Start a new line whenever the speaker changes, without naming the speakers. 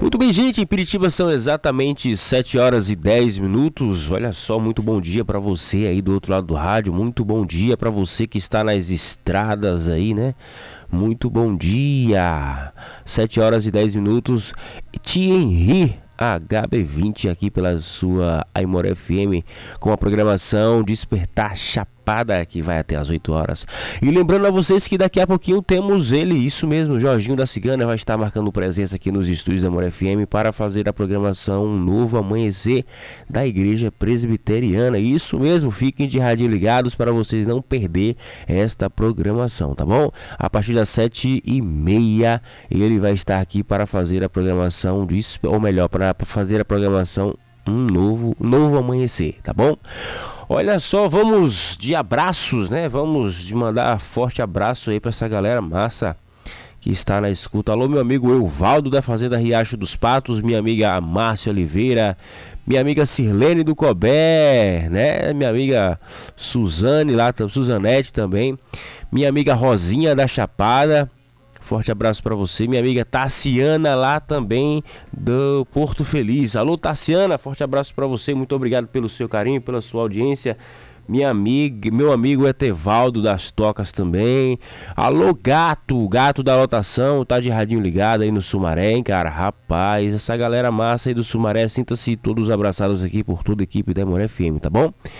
Muito bem, gente, em Piritiba são exatamente 7 horas e 10 minutos. Olha só, muito bom dia para você aí do outro lado do rádio. Muito bom dia para você que está nas estradas aí, né? Muito bom dia. 7 horas e 10 minutos. Thierry HB20 aqui pela sua Aimoré FM com a programação Despertar Chapada, que vai até as 8 horas. E lembrando a vocês que daqui a pouquinho temos ele, isso mesmo, Jorginho da Cigana vai estar marcando presença aqui nos estúdios da Aimoré FM para fazer a programação Novo Amanhecer da Igreja Presbiteriana. Isso mesmo, fiquem de radinho ligados para vocês não perder esta programação, tá bom? A partir das 7h30 ele vai estar aqui para fazer a programação, ou melhor, para fazer a programação Novo Amanhecer, tá bom? Olha só, vamos de abraços, né? Vamos de mandar forte abraço aí para essa galera massa que está na escuta. Alô, meu amigo Euvaldo da Fazenda Riacho dos Patos, minha amiga Márcia Oliveira, minha amiga Sirlene do Cobé, né? Minha amiga Suzane lá, Suzanete também, minha amiga Rosinha da Chapada. Forte abraço para você, minha amiga Tassiana lá também do Porto Feliz. Alô, Tassiana, forte abraço para você, muito obrigado pelo seu carinho, pela sua audiência. Minha amiga, meu amigo Etevaldo das Tocas também. Alô, gato da lotação, tá de radinho ligado aí no Sumaré, hein, cara? Rapaz, essa galera massa aí do Sumaré, sinta-se todos abraçados aqui por toda a equipe da Aimoré FM, tá bom?